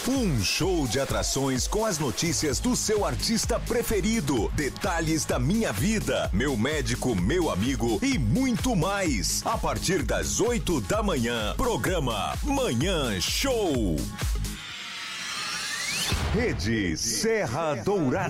Um show de atrações com as notícias do seu artista preferido, detalhes da minha vida, meu médico, meu amigo e muito mais. A partir das 8 da manhã, programa Manhã Show. Rede Serra Dourada.